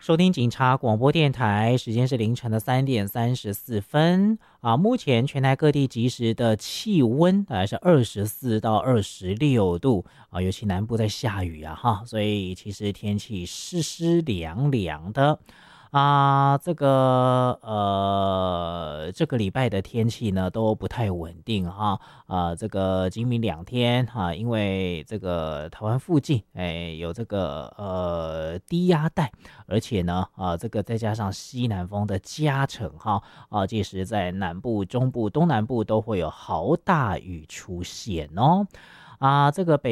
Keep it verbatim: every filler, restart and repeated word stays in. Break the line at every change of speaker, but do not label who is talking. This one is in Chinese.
收听警察广播电台，时间是凌晨的三点三十四分啊。目前全台各地即时的气温大概是二十四到二十六度啊，尤其南部在下雨啊哈，所以其实天气湿湿凉凉的。啊，这个呃，这个礼拜的天气呢都不太稳定哈，啊，这个今明两天哈，因为这个台湾附近哎有这个呃低压带，而且呢啊这个再加上西南风的加成哈，啊，届时在南部、中部、东南部都会有豪大雨出现哦，啊，这个北。